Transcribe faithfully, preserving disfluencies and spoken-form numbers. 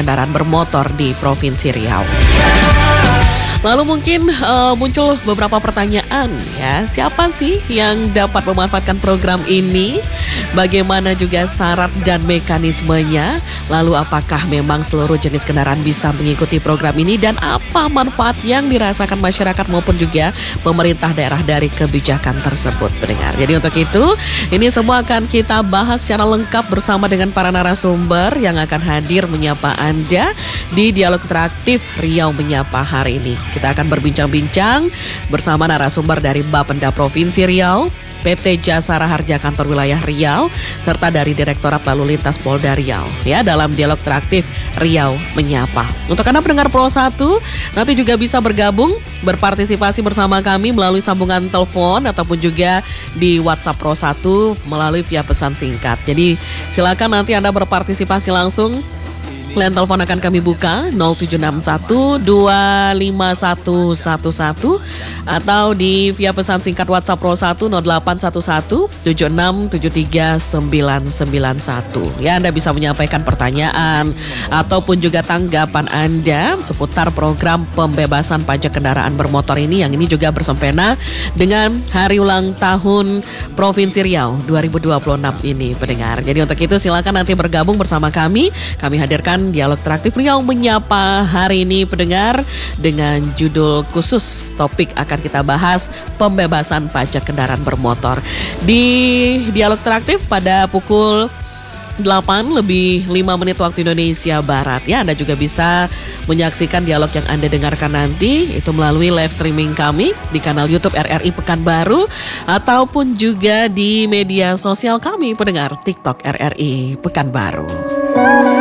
kendaraan bermotor di Provinsi Riau. Lalu mungkin uh, muncul beberapa pertanyaan ya, siapa sih yang dapat memanfaatkan program ini? Bagaimana juga syarat dan mekanismenya? Lalu apakah memang seluruh jenis kendaraan bisa mengikuti program ini? Dan apa manfaat yang dirasakan masyarakat maupun juga pemerintah daerah dari kebijakan tersebut, pendengar? Jadi untuk itu, ini semua akan kita bahas secara lengkap bersama dengan para narasumber yang akan hadir menyapa Anda di Dialog Interaktif Riau Menyapa hari ini. Kita akan berbincang-bincang bersama narasumber dari Bapenda Provinsi Riau, P T Jasara Harja Kantor Wilayah Riau, serta dari Direktorat Lalu Lintas Polda Riau ya dalam Dialog Interaktif Riau Menyapa. Untuk Anda pendengar Pro satu, nanti juga bisa bergabung berpartisipasi bersama kami melalui sambungan telepon ataupun juga di WhatsApp Pro satu melalui via pesan singkat. Jadi silakan nanti Anda berpartisipasi langsung. Line telepon akan kami buka nol tujuh enam satu dua lima satu satu satu atau di via pesan singkat WhatsApp Pro satu nol delapan satu satu tujuh enam tujuh tiga sembilan sembilan satu. Ya, Anda bisa menyampaikan pertanyaan ataupun juga tanggapan Anda seputar program pembebasan pajak kendaraan bermotor ini yang ini juga bersempena dengan hari ulang tahun Provinsi Riau dua ribu dua puluh enam ini, pendengar. Jadi untuk itu silakan nanti bergabung bersama kami. Kami hadirkan Dialog Interaktif Riau Menyapa hari ini, pendengar, dengan judul khusus topik akan kita bahas pembebasan pajak kendaraan bermotor. Di Dialog Interaktif pada pukul delapan lebih lima menit waktu Indonesia Barat ya, Anda juga bisa menyaksikan dialog yang Anda dengarkan nanti itu melalui live streaming kami di kanal YouTube R R I Pekanbaru ataupun juga di media sosial kami, pendengar, TikTok R R I Pekanbaru.